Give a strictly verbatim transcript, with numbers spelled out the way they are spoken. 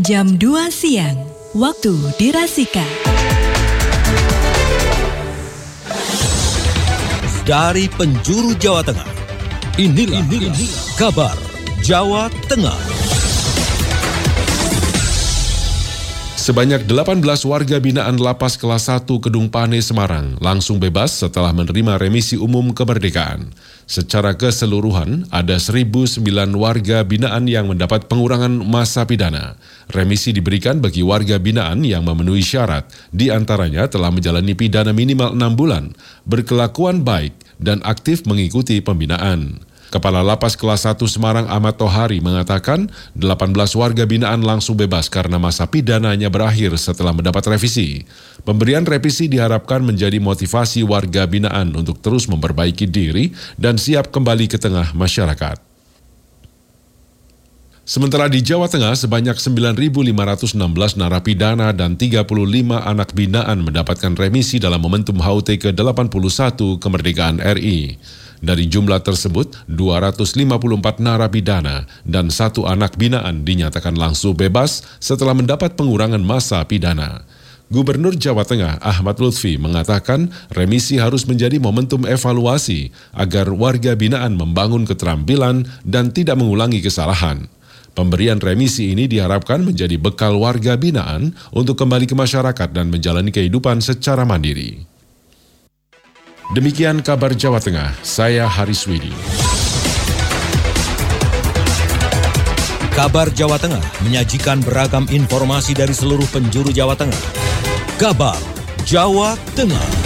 jam dua siang, waktu dirasika. Dari penjuru Jawa Tengah, inilah, inilah kabar Jawa Tengah. Sebanyak delapan belas warga binaan Lapas Kelas satu Kedung Pane, Semarang langsung bebas setelah menerima remisi umum kemerdekaan. Secara keseluruhan, ada seribu sembilan warga binaan yang mendapat pengurangan masa pidana. Remisi diberikan bagi warga binaan yang memenuhi syarat, di antaranya telah menjalani pidana minimal enam bulan, berkelakuan baik, dan aktif mengikuti pembinaan. Kepala Lapas Kelas satu Semarang Ahmad Tohari mengatakan delapan belas warga binaan langsung bebas karena masa pidananya berakhir setelah mendapat revisi. Pemberian revisi diharapkan menjadi motivasi warga binaan untuk terus memperbaiki diri dan siap kembali ke tengah masyarakat. Sementara di Jawa Tengah, sebanyak sembilan ribu lima ratus enam belas narapidana dan tiga puluh lima anak binaan mendapatkan remisi dalam momentum H U T ke delapan puluh satu kemerdekaan R I. Dari jumlah tersebut, dua ratus lima puluh empat narapidana dan satu anak binaan dinyatakan langsung bebas setelah mendapat pengurangan masa pidana. Gubernur Jawa Tengah Ahmad Lutfi mengatakan remisi harus menjadi momentum evaluasi agar warga binaan membangun keterampilan dan tidak mengulangi kesalahan. Pemberian remisi ini diharapkan menjadi bekal warga binaan untuk kembali ke masyarakat dan menjalani kehidupan secara mandiri. Demikian kabar Jawa Tengah, saya Haris Widi. Kabar Jawa Tengah menyajikan beragam informasi dari seluruh penjuru Jawa Tengah. Kabar Jawa Tengah.